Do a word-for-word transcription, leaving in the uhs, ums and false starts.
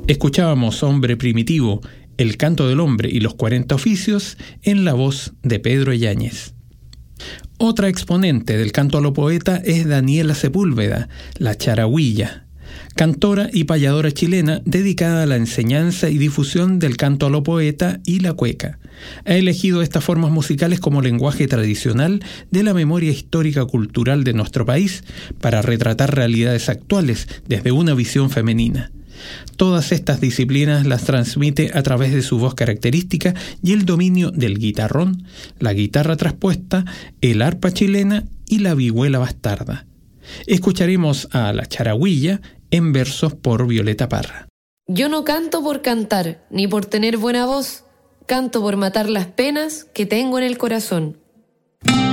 Escuchábamos Hombre Primitivo, El Canto del Hombre y los cuarenta Oficios en la voz de Pedro Yáñez. Otra exponente del canto a lo poeta es Daniela Sepúlveda, la charagüilla, cantora y payadora chilena dedicada a la enseñanza y difusión del canto a lo poeta y la cueca. Ha elegido estas formas musicales como lenguaje tradicional de la memoria histórica cultural de nuestro país para retratar realidades actuales desde una visión femenina. Todas estas disciplinas las transmite a través de su voz característica y el dominio del guitarrón, la guitarra traspuesta, el arpa chilena y la vihuela bastarda. Escucharemos a la charagüilla en versos por Violeta Parra. Yo no canto por cantar, ni por tener buena voz, canto por matar las penas que tengo en el corazón.